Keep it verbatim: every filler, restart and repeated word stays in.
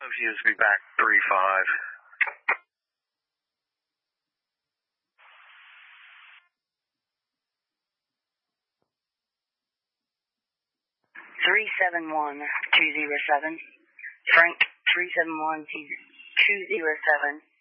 Units be back three five. three seven one two zero seven. Frank three seven one two zero seven.